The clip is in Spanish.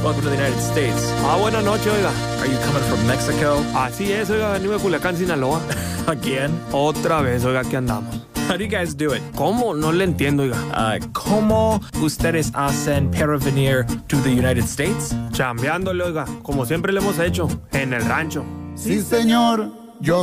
Welcome to the United States. Buenas noches, oiga. Are you coming from Mexico? Así es, oiga, venimos de Culiacán, Sinaloa. Again? Otra vez, oiga, aquí andamos. How do you guys do it? ¿Cómo? No le entiendo, oiga. ¿Cómo ustedes hacen para venir to the United States? Chambeándole, oiga, como siempre le hemos hecho, en el rancho. Sí, señor.